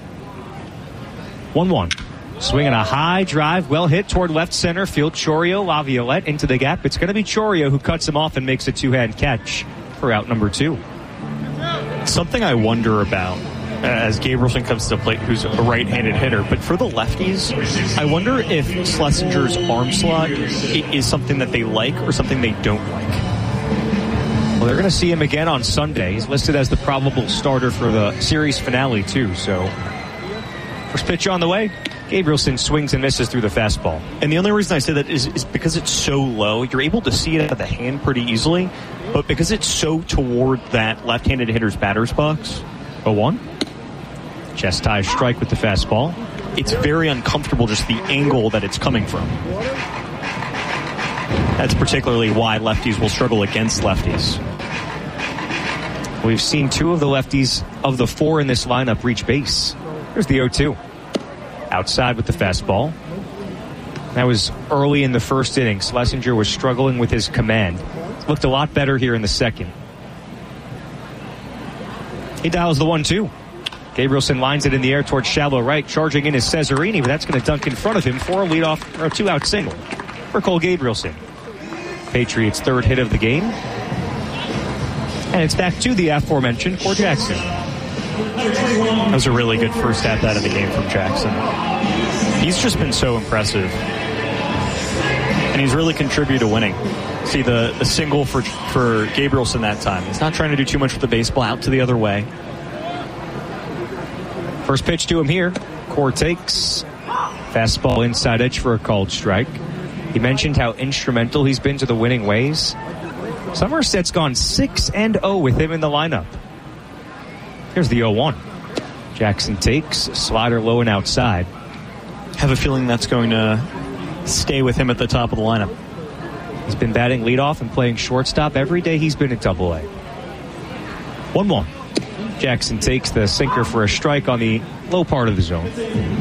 1-1. Swinging a high drive, well hit toward left center field. Chourio, Laviolette into the gap. It's going to be Chourio who cuts him off and makes a two-hand catch for out number 2. Something I wonder about as Gabrielson comes to the plate, who's a right-handed hitter, but for the lefties, I wonder if Schlesinger's arm slot is something that they like or something they don't like. Well, they're going to see him again on Sunday. He's listed as the probable starter for the series finale, too. So, first pitch on the way. Gabrielson swings and misses through the fastball. And the only reason I say that is because it's so low, you're able to see it out of the hand pretty easily. But because it's so toward that left-handed hitter's batter's box, 0-1. Chest high strike with the fastball. It's very uncomfortable, just the angle that it's coming from. That's particularly why lefties will struggle against lefties. We've seen 2 of the lefties of the 4 in this lineup reach base. Here's the 0-2. Outside with the fastball. That was early in the first inning. Schlesinger was struggling with his command. Looked a lot better here in the second. He dials the 1-2. Gabrielson lines it in the air towards shallow right. Charging in is Cesarini, but that's going to dunk in front of him for a leadoff or a 2-out single for Cole Gabrielson. Patriots' 3rd hit of the game. And it's back to the aforementioned Core Jackson. That was a really good first at bat of the game from Jackson. He's just been so impressive. And he's really contributed to winning. See the single for Gabrielson that time. He's not trying to do too much with the baseball, out to the other way. First pitch to him here. Core takes. Fastball inside edge for a called strike. He mentioned how instrumental he's been to the winning ways. Somerset's gone 6-0 with him in the lineup. Here's the 0-1. Jackson takes. Slider low and outside. Have a feeling that's going to stay with him at the top of the lineup. He's been batting leadoff and playing shortstop every day he's been at Double-A. 1-1. Jackson takes the sinker for a strike on the low part of the zone.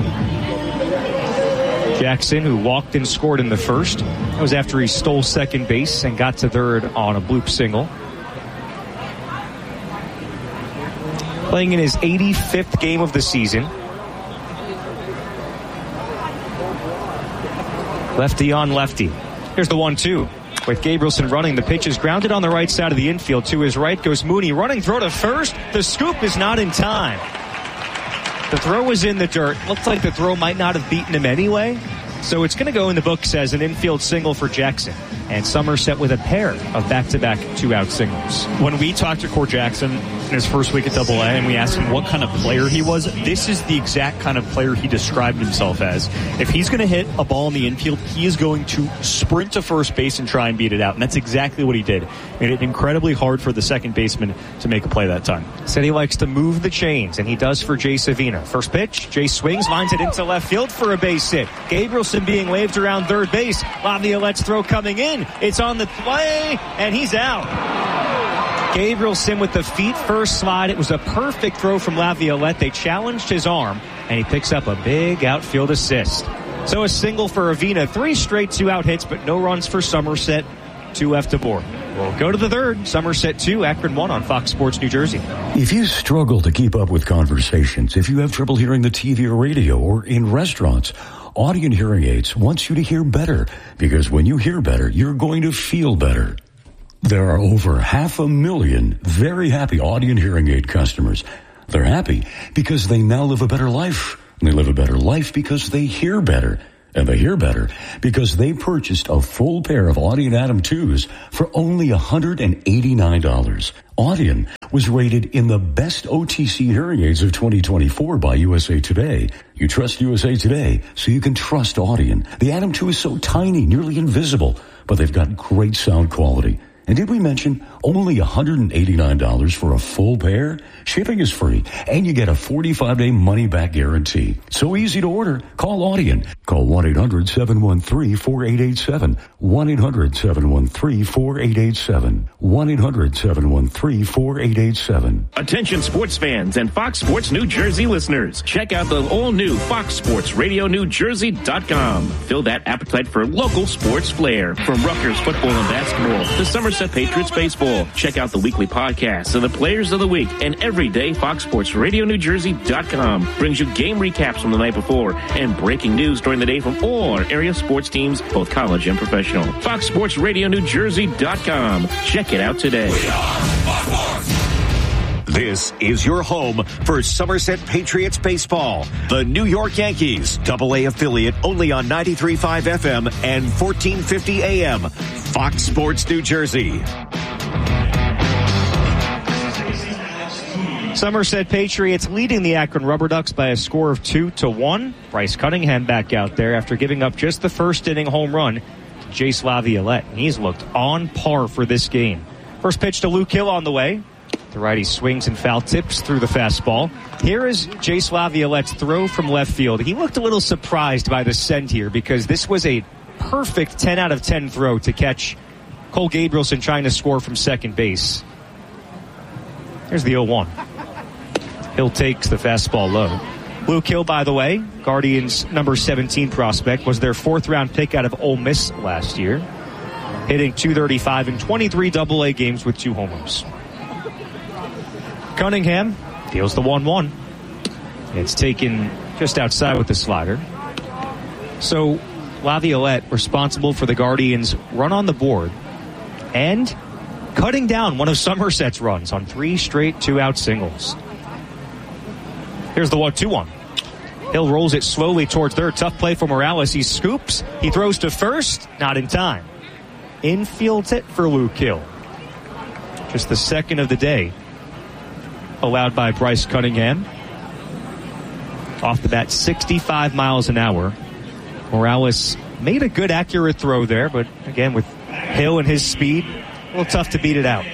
Jackson, who walked and scored in the first, that was after he stole second base and got to third on a bloop single. Playing in his 85th game of the season. Lefty on lefty. Here's the 1-2. With Gabrielson running, the pitch is grounded on the right side of the infield. To his right goes Mooney. Running throw to first. The scoop is not in time. The throw was in the dirt. Looked like the throw might not have beaten him anyway. So it's going to go in the books as an infield single for Jackson. And Somerset with a pair of back-to-back 2-out singles. When we talked to Core Jackson in his first week at Double-A and we asked him what kind of player he was, this is the exact kind of player he described himself as. If he's going to hit a ball in the infield, he is going to sprint to first base and try and beat it out. And that's exactly what he did. Made it incredibly hard for the second baseman to make a play that time. Said he likes to move the chains, and he does for Jay Savina. First pitch, Jay swings, lines it into left field for a base hit. Gabrielson being waved around third base. Laviolette's throw coming in. It's on the play, and he's out. Gabrielson with the feet first slide. It was a perfect throw from Laviolette. They challenged his arm, and he picks up a big outfield assist. So a single for Avina. 3 straight 2-out hits, but no runs for Somerset. 2 left aboard. We'll go to the third. Somerset 2, Akron 1 on Fox Sports New Jersey. If you struggle to keep up with conversations, if you have trouble hearing the TV or radio or in restaurants, Audient Hearing Aids wants you to hear better, because when you hear better, you're going to feel better. There are over 500,000 very happy Audient hearing aid customers. They're happy because they now live a better life. They live a better life because they hear better. And they hear better because they purchased a full pair of Audient Atom 2s for only $189. Audient was rated in the best OTC hearing aids of 2024 by USA Today. You trust USA Today, so you can trust Audient. The Atom 2 is so tiny, nearly invisible, but they've got great sound quality. And did we mention only $189 for a full pair? Shipping is free, and you get a 45-day money-back guarantee. So easy to order. Call Audient. Call 1-800-713-4887. 1-800-713-4887. 1-800-713-4887. Attention sports fans and Fox Sports New Jersey listeners. Check out the all-new Fox Sports Radio NewJersey.com. Fill that appetite for local sports flair. From Rutgers football and basketball to Somerset Patriots baseball. Check out the weekly podcasts of the players of the week, and every day Fox Sports Radio NewJersey.com brings you game recaps from the night before and breaking news during the day from all our area sports teams, both college and professional. Fox Sports Radio NewJersey.com. Check it out today. This is your home for Somerset Patriots baseball. The New York Yankees, AA affiliate, only on 93.5 FM and 1450 AM. Fox Sports New Jersey. Somerset Patriots leading the Akron Rubber Ducks by a score of 2-1. Bryce Cunningham back out there after giving up just the first inning home run to Jace Laviolette. He's looked on par for this game. First pitch to Luke Hill on the way. The righty swings and foul tips through the fastball. Here is Jace Laviolette's throw from left field. He looked a little surprised by the send here because this was a perfect 10 out of 10 throw to catch Cole Gabrielson trying to score from second base. Here's the 0-1. Hill takes the fastball low. Luke Hill, by the way, Guardians' number 17 prospect, was their fourth-round pick out of Ole Miss last year, hitting .235 in 23 AA games with 2 homers. Cunningham deals the 1-1. It's taken just outside with the slider. So Laviolette responsible for the Guardians' run on the board and cutting down one of Somerset's runs on 3 straight 2-out singles. Here's the 1-2-1. Hill rolls it slowly towards third. Tough play for Morales. He scoops. He throws to first. Not in time. Infield hit for Luke Hill. Just the second of the day allowed by Bryce Cunningham. Off the bat, 65 miles an hour. Morales made a good, accurate throw there, but again, with Hill and his speed, a little tough to beat it out.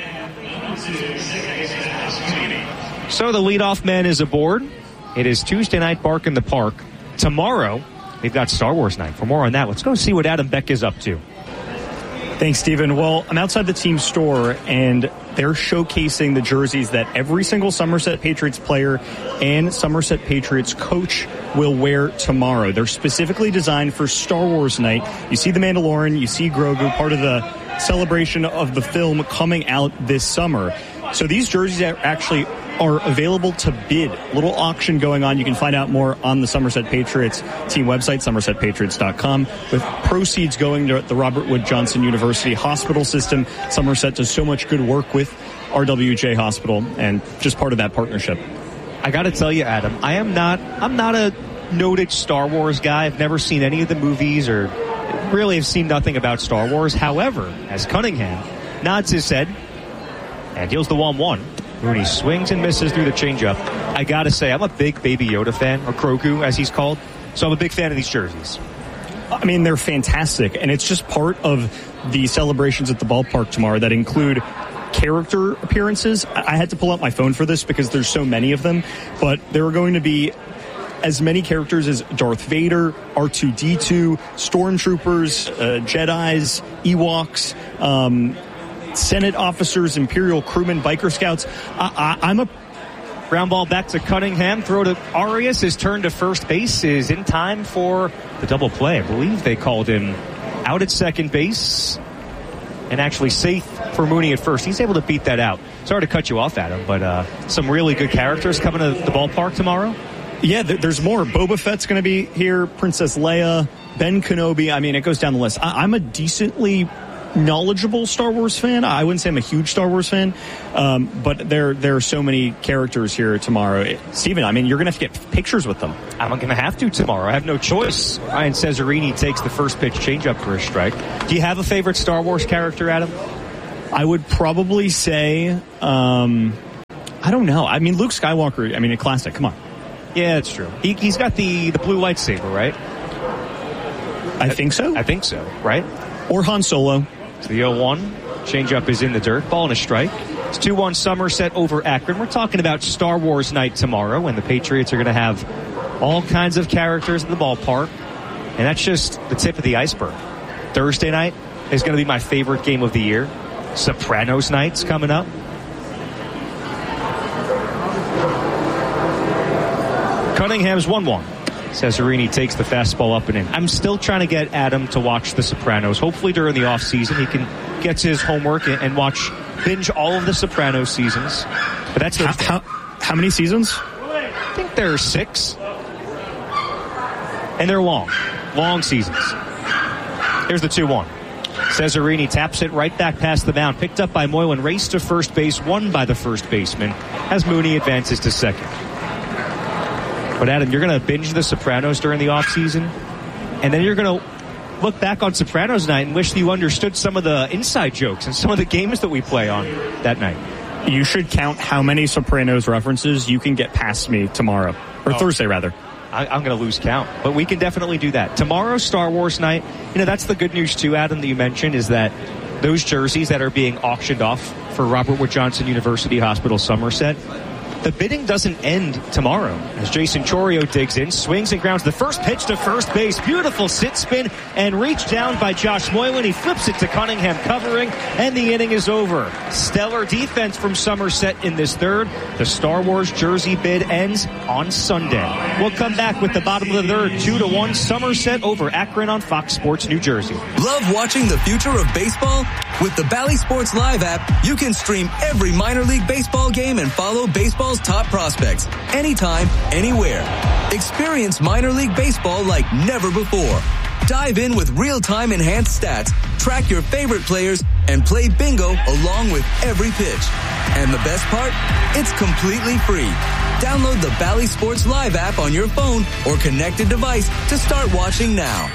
So the leadoff man is aboard. It is Tuesday night Bark in the Park. Tomorrow, they've got Star Wars night. For more on that, let's go see what Adam Beck is up to. Thanks, Stephen. Well, I'm outside the team store, and they're showcasing the jerseys that every single Somerset Patriots player and Somerset Patriots coach will wear tomorrow. They're specifically designed for Star Wars night. You see the Mandalorian, you see Grogu, part of the celebration of the film coming out this summer. So these jerseys actually are available to bid. Little auction going on. You can find out more on the Somerset Patriots team website, somersetpatriots.com, with proceeds going to the Robert Wood Johnson University Hospital System. Somerset does so much good work with RWJ Hospital and just part of that partnership. I got to tell you, Adam, I'm not a noted Star Wars guy. I've never seen any of the movies or really have seen nothing about Star Wars. However, as Cunningham nods his head and deals the 1-1, Rooney swings and misses through the changeup. I got to say, I'm a big Baby Yoda fan, or Grogu as he's called, so I'm a big fan of these jerseys. I mean, they're fantastic, and it's just part of the celebrations at the ballpark tomorrow that include character appearances. I had to pull out my phone for this because there's so many of them, but there are going to be as many characters as Darth Vader, R2-D2, Stormtroopers, Jedis, Ewoks, Senate officers, Imperial crewmen, biker scouts. I'm a ground ball back to Cunningham. Throw to Arias. His turn to first base is in time for the double play. I believe they called him out at second base and actually safe for Mooney at first. He's able to beat that out. Sorry to cut you off, Adam, but some really good characters coming to the ballpark tomorrow. Yeah, there's more. Boba Fett's going to be here. Princess Leia, Ben Kenobi. I mean, it goes down the list. I'm a decently knowledgeable Star Wars fan. I wouldn't say I'm a huge Star Wars fan, but there are so many characters here tomorrow. Steven, I mean, you're going to have to get pictures with them. I'm going to have to tomorrow. I have no choice. Ryan Cesarini takes the first pitch changeup for a strike. Do you have a favorite Star Wars character, Adam? I would probably say, I don't know. I mean, Luke Skywalker, I mean, a classic. Come on. Yeah, it's true. He's got the blue lightsaber, right? I think so. I think so, right? Or Han Solo. It's the 0-1. Changeup is in the dirt. Ball and a strike. It's 2-1 Somerset over Akron. We're talking about Star Wars night tomorrow, when the Patriots are going to have all kinds of characters in the ballpark. And that's just the tip of the iceberg. Thursday night is going to be my favorite game of the year. Sopranos night's coming up. Cunningham's 1-1. Cesarini takes the fastball up and in. I'm still trying to get Adam to watch The Sopranos. Hopefully during the offseason he can get to his homework and binge all of the Sopranos seasons. But that's how many seasons? I think there are 6. And they're long seasons. Here's the 2-1. Cesarini taps it right back past the mound. Picked up by Moylan. Raced to first base. Won by the first baseman as Mooney advances to second. But Adam, you're going to binge The Sopranos during the offseason, and then you're going to look back on Sopranos night and wish that you understood some of the inside jokes and some of the games that we play on that night. You should count how many Sopranos references you can get past me tomorrow. Or Thursday, rather. I'm going to lose count. But we can definitely do that. Tomorrow, Star Wars night. You know, that's the good news, too, Adam, that you mentioned, is that those jerseys that are being auctioned off for Robert Wood Johnson University Hospital Somerset, the bidding doesn't end tomorrow as Jason Chorio digs in, swings and grounds the first pitch to first base. Beautiful sit spin and reach down by Josh Moylan. He flips it to Cunningham covering, and the inning is over. Stellar defense from Somerset in this third. The Star Wars jersey bid ends on Sunday. We'll come back with the bottom of the third, 2-1 Somerset over Akron on Fox Sports New Jersey. Love watching the future of baseball? With the Bally Sports Live app, you can stream every minor league baseball game and follow baseball's top prospects anytime, anywhere. Experience minor league baseball like never before. Dive in with real-time enhanced stats, track your favorite players, and play bingo along with every pitch. And the best part? It's completely free. Download the Bally Sports Live app on your phone or connected device to start watching now.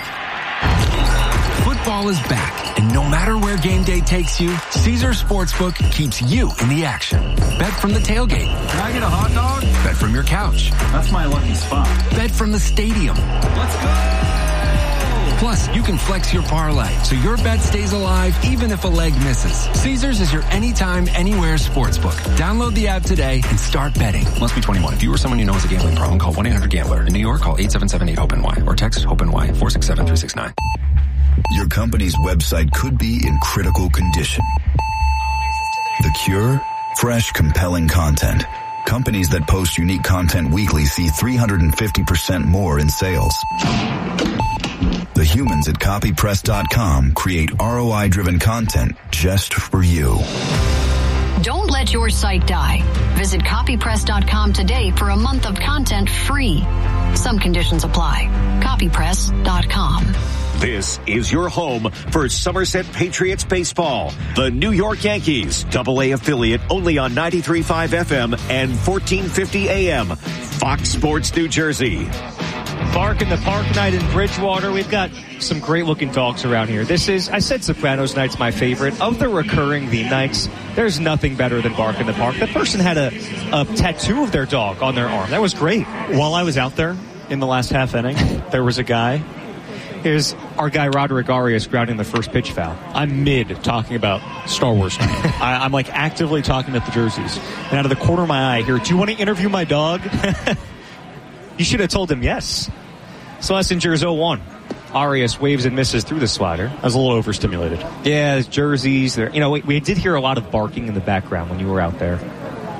Football is back, and no matter where game day takes you, Caesars Sportsbook keeps you in the action. Bet from the tailgate. Can I get a hot dog? Bet from your couch. That's my lucky spot. Bet from the stadium. Let's go! Plus, you can flex your parlay, so your bet stays alive even if a leg misses. Caesars is your anytime, anywhere sportsbook. Download the app today and start betting. Must be 21. If you or someone you know has a gambling problem, call 1-800-GAMBLER. In New York, call 877-8-HOPE-NY or text HOPE-NY 467-369. Your company's website could be in critical condition. The cure? Fresh, compelling content. Companies that post unique content weekly see 350% more in sales. The humans at copypress.com create ROI-driven content just for you. Don't let your site die. Visit copypress.com today for a month of content free. Some conditions apply. Copypress.com. This is your home for Somerset Patriots baseball. The New York Yankees, AA affiliate, only on 93.5 FM and 1450 AM. Fox Sports New Jersey. Bark in the Park night in Bridgewater. We've got some great looking dogs around here. I said Sopranos night's my favorite. Of the recurring theme nights, there's nothing better than Bark in the Park. That person had a tattoo of their dog on their arm. That was great. While I was out there in the last half inning, there was a guy. Here's our guy Roderick Arias grounding the first pitch foul. I'm mid talking about Star Wars. I'm like actively talking about the jerseys. And out of the corner of my eye here, do you want to interview my dog? You should have told him yes. Schlesinger's 0-1. Arias waves and misses through the slider. I was a little overstimulated. Yeah, his jerseys. There. You know, we did hear a lot of barking in the background when you were out there.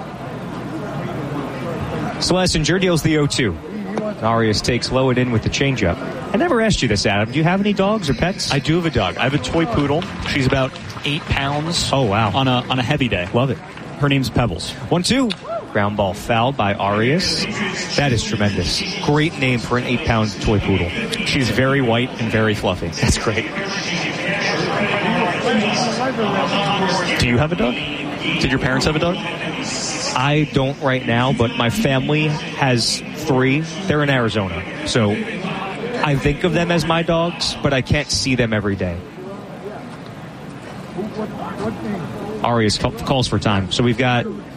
Schlesinger deals the 0-2. Arias takes low and in with the changeup. I never asked you this, Adam. Do you have any dogs or pets? I do have a dog. I have a toy poodle. She's about 8 pounds. Oh, wow. On a heavy day. Love it. Her name's Pebbles. 1-2. Ground ball fouled by Arias. That is tremendous. Great name for an 8-pound toy poodle. She's very white and very fluffy. That's great. Do you have a dog? Did your parents have a dog? I don't right now, but my family has 3. They're in Arizona. So I think of them as my dogs, but I can't see them every day. Arias calls for time. So we've got